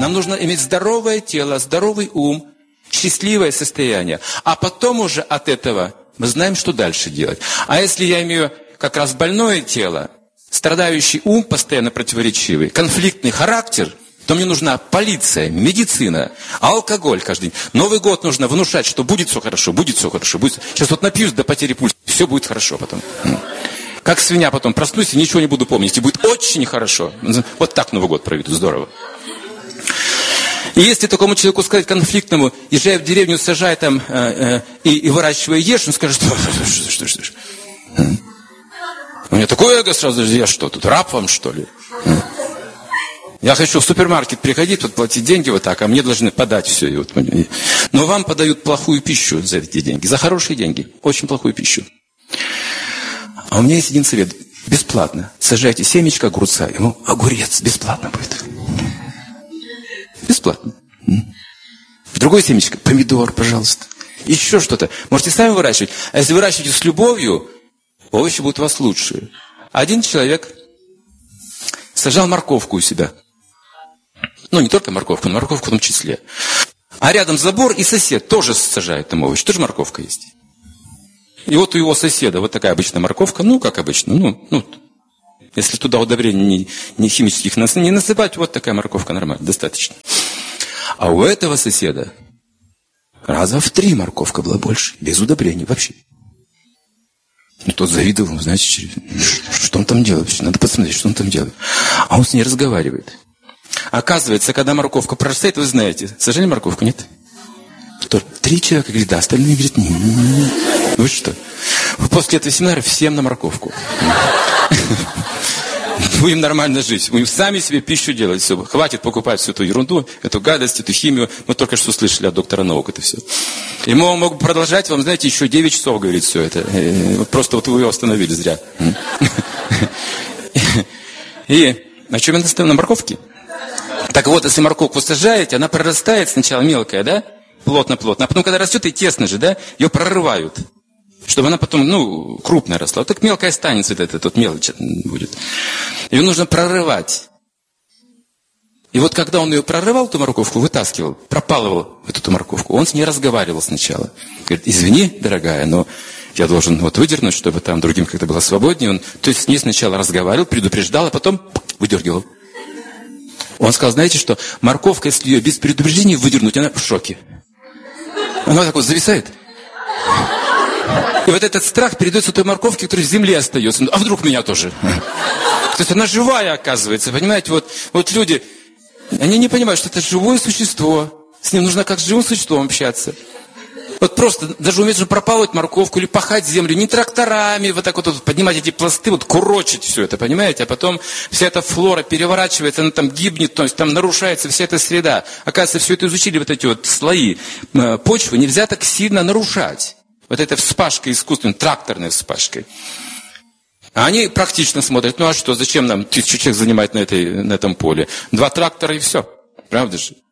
Нам нужно иметь здоровое тело, здоровый ум, счастливое состояние. А потом уже от этого мы знаем, что дальше делать. А если я имею как раз больное тело, страдающий ум, постоянно противоречивый, конфликтный характер, то мне нужна полиция, медицина, алкоголь каждый день. Новый год нужно внушать, что будет все хорошо, будет все хорошо. Будет... Сейчас вот напьюсь до потери пульса, все будет хорошо потом. Как свинья потом проснусь и ничего не буду помнить, и будет очень хорошо. Вот так Новый год проведу, здорово. И если такому человеку сказать конфликтному, езжай в деревню, сажай там и выращивай, ешь, он скажет, что? У меня такое эго сразу, я что, тут раб вам, что ли? Я хочу в супермаркет приходить, тут платить деньги вот так, а мне должны подать все. И вот, но вам подают плохую пищу за эти деньги, за хорошие деньги, очень плохую пищу. А у меня есть один совет, бесплатно. Сажайте семечко огурца, ему огурец бесплатно будет. Бесплатно. Другое семечко, помидор, пожалуйста. Еще что-то. Можете сами выращивать. А если выращиваете с любовью, овощи будут у вас лучшие. Один человек сажал морковку у себя. Ну, не только морковку, но морковку в том числе. А рядом забор, и сосед тоже сажает там овощи. Тоже морковка есть. И вот у его соседа вот такая обычная морковка, ну, как обычно, если туда удобрений не химических не насыпать, вот такая морковка нормально, достаточно. А у этого соседа раза в 3 морковка была больше, без удобрений вообще. И тот завидовал, знаете, что он там делает, надо посмотреть, что он там делает. А он с ней разговаривает. Оказывается, когда морковка прорастает, вы знаете, сажали морковку, нет? 3 человека говорит, да, остальные говорят, не. Вы что? После этого семинара всем на морковку. Будем нормально жить. Будем сами себе пищу делать. Все. Хватит покупать всю эту ерунду, эту гадость, эту химию. Мы только что слышали от доктора наук это все. И мы могу продолжать вам, знаете, еще 9 часов говорить все это. Просто вот вы его остановили зря. И на чем я настоял? На морковке? Так вот, если морковку сажаете, она прорастает сначала мелкая, да? Плотно-плотно. А потом, когда растет, и тесно же, да? Ее прорывают. Чтобы она потом, крупная росла. Вот так мелкая останется, вот эта вот мелочь будет. Ее нужно прорывать. И вот когда он ее прорывал, эту морковку, вытаскивал, пропалывал эту морковку, он с ней разговаривал сначала. Говорит, извини, дорогая, но я должен вот выдернуть, чтобы там другим как-то было свободнее. Он, то есть с ней сначала разговаривал, предупреждал, а потом выдергивал. Он сказал, знаете что, морковка, если ее без предупреждения выдернуть, она в шоке. Она так вот зависает. И вот этот страх передается той морковке, которая в земле остается. А вдруг меня тоже? То есть она живая, оказывается. Понимаете, вот люди, они не понимают, что это живое существо. С ним нужно как с живым существом общаться. Вот просто даже уметь же пропалывать морковку или пахать землю, не тракторами, вот так вот поднимать эти пласты, вот курочить все это, понимаете? А потом вся эта флора переворачивается, она там гибнет, то есть там нарушается вся эта среда. Оказывается, все это изучили, вот эти вот слои почвы, нельзя так сильно нарушать. Вот эта вспашка искусственная, тракторная вспашка. А они практично смотрят, ну а что, зачем нам 1000 человек занимать на этом поле? 2 трактора и все, правда же?